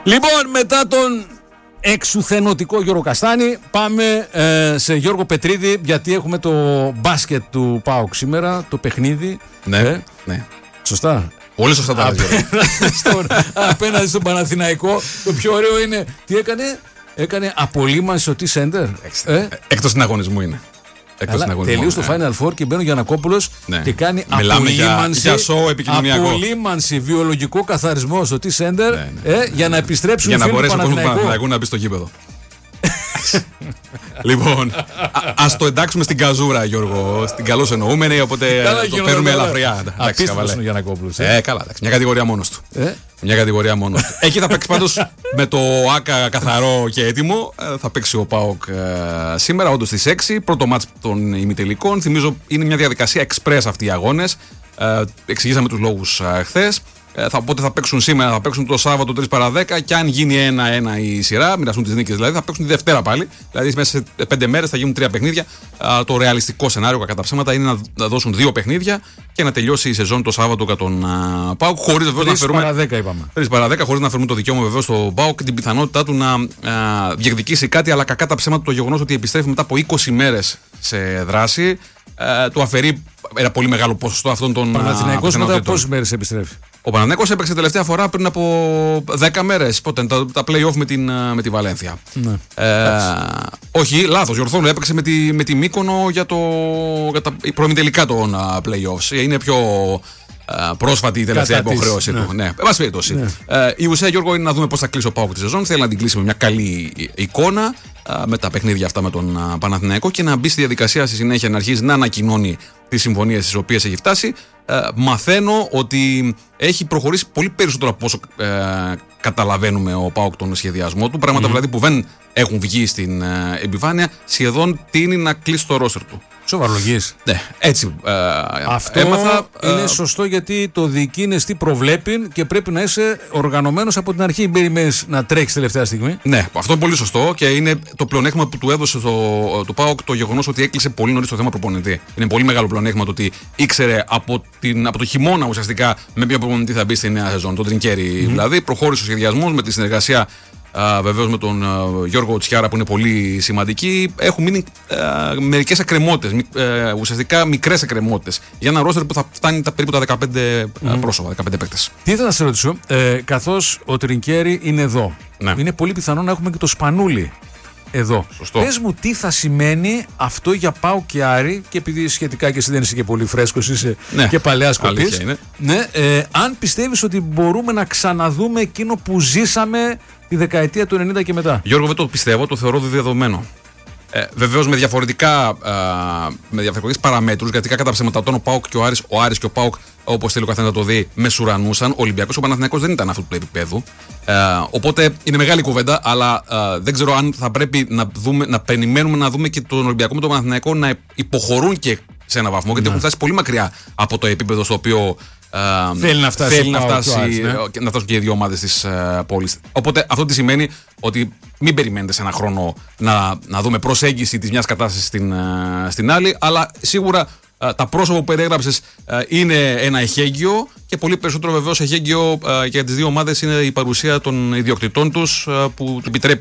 Λοιπόν, μετά τον εξουθενωτικό Γιώργο Καστάνη, πάμε σε Γιώργο Πετρίδη, γιατί έχουμε το μπάσκετ του ΠΑΟΚ σήμερα, το παιχνίδι. Ναι. Σωστά. Πολύ σωστά τα λέω. Απέναντι στον Παναθηναϊκό. Το πιο ωραίο είναι τι έκανε. Έκανε απολύμανση ο T-Center. Εκτός συναγωνισμού είναι. Τελείωσε το Final Four και μπαίνει ο Γιαννακόπουλος και κάνει απολύμανση, βιολογικό καθαρισμό στο T-Center για να επιστρέψουν οι φίλοι του Παναθηναϊκού. Για να μπορέσει ο κόσμος του Παναθηναϊκού να μπει στο γήπεδο. Λοιπόν, ας το εντάξουμε στην καζούρα, Γιώργο. Στην καλώς εννοούμενη, οπότε το παίρνουμε ελαφριά. Απίστευτος ο Γιαννακόπουλος. Καλά, μια κατηγορία μόνος του. Εκεί θα παίξει πάντως με το ΆΚΑ καθαρό και έτοιμο. Θα παίξει ο ΠΑΟΚ σήμερα, όντως στις 6. Πρώτο μάτς των ημιτελικών. Θυμίζω είναι μια διαδικασία express αυτοί οι αγώνες. Εξηγήσαμε τους λόγους χθες. Οπότε θα παίξουν σήμερα, θα παίξουν το Σάββατο 3 παρά 10 και αν γίνει 1-1 η σειρά, μοιραστούν τις νίκες δηλαδή, θα παίξουν τη Δευτέρα πάλι. Δηλαδή μέσα σε 5 μέρες θα γίνουν 3 παιχνίδια. Το ρεαλιστικό σενάριο κατά ψέματα είναι να δώσουν 2 παιχνίδια και να τελειώσει η σεζόν το Σάββατο κατά τον ΠΑΟΚ. Χωρίς βεβαίως να φέρουμε. 3 παρά 10 είπαμε. 3 παρά 10, χωρίς να φέρουμε το δικαίωμα βεβαίως στο ΠΑΟΚ και την πιθανότητά του να διεκδικήσει κάτι, αλλά κακά τα ψέματα το γεγονός ότι επιστρέφει μετά από 20 μέρες σε δράση. Του αφαιρεί ένα πολύ μεγάλο ποσοστό αυτών των. Παναθηναϊκός μετά από πόσες μέρες επιστρέφει? Ο Παναθηναϊκός έπαιξε τελευταία φορά πριν από 10 μέρες. Πότε τα play-off με τη Βαλένθια. Ναι. Όχι, λάθος, διορθώνω. Έπαιξε με τη Μύκονο για τα προημιτελικά των play-offs. Είναι πιο πρόσφατη η τελευταία υποχρέωση του. Ναι, εν πάση περιπτώσει. Η ουσία, Γιώργο, είναι να δούμε πώς θα κλείσει ο ΠΑΟΚ τη σεζόν. Θέλει να την κλείσει με μια καλή εικόνα με τα παιχνίδια αυτά με τον Παναθηναϊκό και να μπει στη διαδικασία στη συνέχεια να αρχίσει να ανακοινώνει τις συμφωνίες στις οποίες έχει φτάσει. Μαθαίνω ότι έχει προχωρήσει πολύ περισσότερο από όσο καταλαβαίνουμε ο ΠΑΟΚ τον σχεδιασμό του. Πράγματα δηλαδή που δεν έχουν βγει στην επιφάνεια, σχεδόν τείνει να κλείσει το ρόστερ του. Σοβαρολογείς. Ναι, έτσι αυτό έμαθα. Είναι σωστό, γιατί το διοικήνεστη προβλέπει και πρέπει να είσαι οργανωμένος από την αρχή. Μην περιμένεις να τρέξεις τελευταία στιγμή. Ναι, αυτό είναι πολύ σωστό και είναι το πλεονέκτημα που του έδωσε το ΠΑΟΚ το γεγονός ότι έκλεισε πολύ νωρίς το θέμα προπονητή. Είναι πολύ μεγάλο πλεονέκτημα το ότι ήξερε από το χειμώνα ουσιαστικά με ποιο προπονητή θα μπει στη νέα σεζόν. Το Τρινκέρι δηλαδή. Προχώρησε ο σχεδιασμός με τη συνεργασία. Βεβαίως με τον Γιώργο Τσιάρα που είναι πολύ σημαντική. Έχουν μείνει μερικές εκκρεμότητες, ουσιαστικά μικρές εκκρεμότητες για ένα ρόστερ που θα φτάνει περίπου τα 15 πρόσωπα, 15 παίκτες. Τι ήθελα να σε ρωτήσω, καθώς ο Τρινκέρι είναι εδώ, είναι πολύ πιθανό να έχουμε και το Σπανούλι εδώ. Σωστό. Πες μου τι θα σημαίνει αυτό για ΠΑΟΚ και Άρη, και επειδή σχετικά και εσύ δεν είσαι και πολύ φρέσκος, είσαι και παλαιάς κοπής. Αν πιστεύεις ότι μπορούμε να ξαναδούμε εκείνο που ζήσαμε τη δεκαετία του 90 και μετά. Γιώργο, δεν το πιστεύω, το θεωρώ δεδομένο. Βεβαίως με διαφορετικές παραμέτρους, γιατί κατά ψέματα όταν ο Άρης και ο ΠΑΟΚ, όπως θέλει ο καθένας να το δει, μεσουρανούσαν. Ο Ολυμπιακός, ο Παναθηναϊκός δεν ήταν αυτού του επίπεδου. Οπότε είναι μεγάλη κουβέντα, αλλά δεν ξέρω αν θα πρέπει να περιμένουμε να δούμε και τον Ολυμπιακό με τον Παναθηναϊκό να υποχωρούν και σε έναν βαθμό, γιατί έχουν φτάσει πολύ μακριά από το επίπεδο στο οποίο θέλει να φτάσουν και οι δύο ομάδες της πόλης. Οπότε αυτό τι σημαίνει? Ότι μην περιμένετε σε ένα χρόνο να δούμε προσέγγιση της μιας κατάστασης στην άλλη, αλλά σίγουρα τα πρόσωπα που περιέγραψες είναι ένα εχέγγυο, και πολύ περισσότερο βεβαίως εχέγγυο για τις δύο ομάδες είναι η παρουσία των ιδιοκτητών τους που επιτρέπει